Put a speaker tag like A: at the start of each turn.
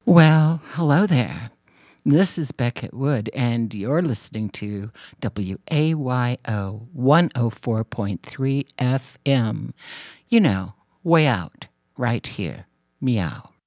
A: Well, hello there. This is Beckett Wood, and you're listening to WAYO 104.3 FM. You know, way out, right here. Meow.